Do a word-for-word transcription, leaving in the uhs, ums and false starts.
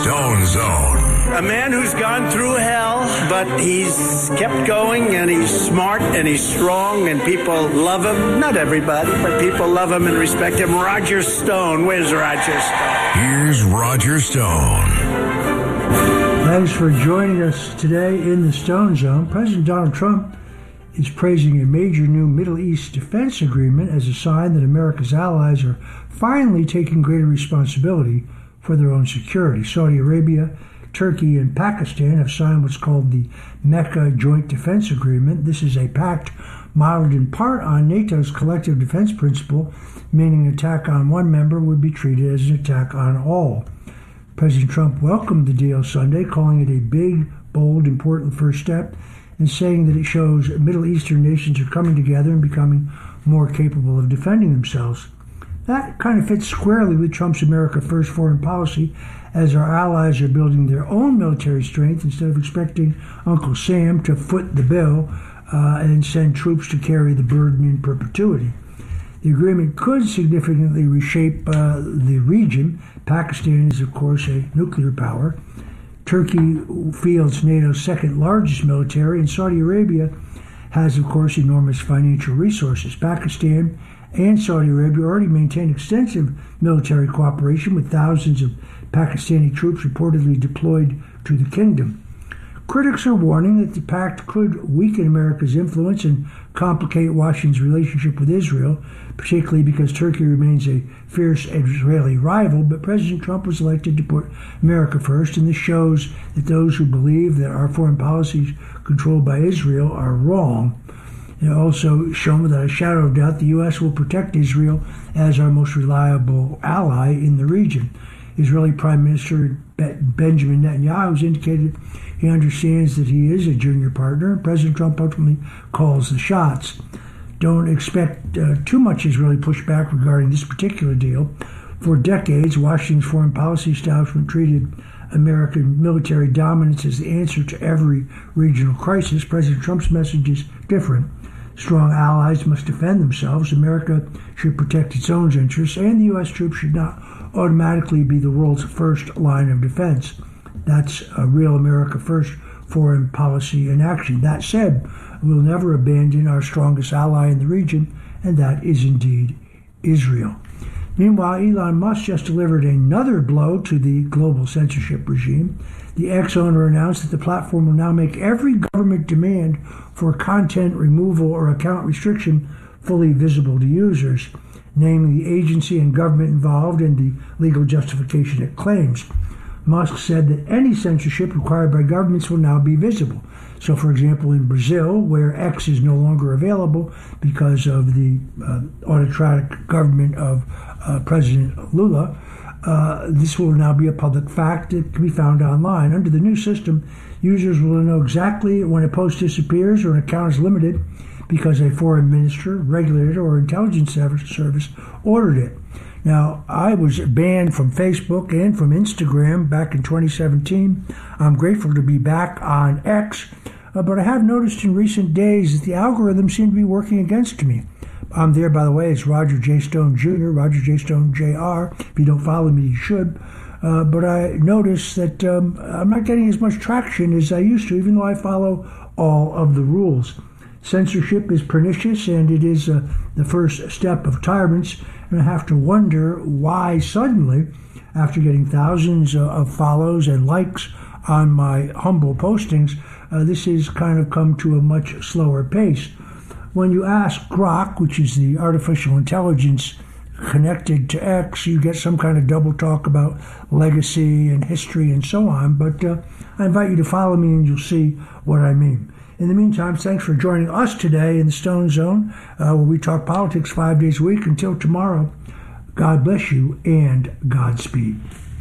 Stone Zone. A man who's gone through hell, but he's kept going, and he's smart, and he's strong, and people love him. Not everybody, but people love him and respect him. Roger Stone. Where's Roger Stone? Here's Roger Stone. Thanks for joining us today in the Stone Zone. President Donald Trump is praising a major new Middle East defense agreement as a sign that America's allies are finally taking greater responsibility for their own security. Saudi Arabia, Turkey, and Pakistan have signed what's called the Mecca Joint Defense Agreement. This is a pact modeled in part on NATO's collective defense principle, meaning an attack on one member would be treated as an attack on all. President Trump welcomed the deal Sunday, calling it a big, bold, important first step, and saying that it shows Middle Eastern nations are coming together and becoming more capable of defending themselves. That kind of fits squarely with Trump's America First foreign policy, as our allies are building their own military strength instead of expecting Uncle Sam to foot the bill uh, and send troops to carry the burden in perpetuity. The agreement could significantly reshape uh, the region. Pakistan is, of course, a nuclear power. Turkey fields NATO's second largest military, and Saudi Arabia has, of course, enormous financial resources. Pakistan and Saudi Arabia already maintain extensive military cooperation, with thousands of Pakistani troops reportedly deployed to the kingdom. Critics are warning that the pact could weaken America's influence and complicate Washington's relationship with Israel, particularly because Turkey remains a fierce Israeli rival. But President Trump was elected to put America first, and this shows that those who believe that our foreign policy is controlled by Israel are wrong. It also shown without a shadow of doubt the U S will protect Israel as our most reliable ally in the region. Israeli Prime Minister Benjamin Netanyahu has indicated he understands that he is a junior partner. President Trump ultimately calls the shots. Don't expect uh, too much Israeli pushback regarding this particular deal. For decades, Washington's foreign policy establishment treated American military dominance as the answer to every regional crisis. President Trump's message is different. Strong allies must defend themselves. America should protect its own interests, and the U S troops should not automatically be the world's first line of defense. That's a real America First foreign policy in action. That said, we'll never abandon our strongest ally in the region, and that is indeed Israel. Meanwhile, Elon Musk just delivered another blow to the global censorship regime. The X owner announced that the platform will now make every government demand for content removal or account restriction fully visible to users, naming the agency and government involved and the legal justification it claims. Musk said that any censorship required by governments will now be visible. So, for example, in Brazil, where X is no longer available because of the uh, autocratic government of uh, President Lula, uh, this will now be a public fact that can be found online. Under the new system, users will know exactly when a post disappears or an account is limited because a foreign minister, regulator, or intelligence service ordered it. Now, I was banned from Facebook and from Instagram back in twenty seventeen. I'm grateful to be back on X, uh, but I have noticed in recent days that the algorithms seem to be working against me. I'm there, by the way, as Roger J. Stone Junior, Roger J. Stone J R If you don't follow me, you should. Uh, but I noticed that um, I'm not getting as much traction as I used to, even though I follow all of the rules. Censorship is pernicious, and it is uh, the first step of tyrants. And I have to wonder why suddenly, after getting thousands uh, of follows and likes on my humble postings, uh, this has kind of come to a much slower pace. When you ask Grok, which is the artificial intelligence connected to X, you get some kind of double talk about legacy and history and so on. But uh, I invite you to follow me and you'll see what I mean. In the meantime, thanks for joining us today in the Stone Zone, uh, where we talk politics five days a week. Until tomorrow, God bless you and Godspeed.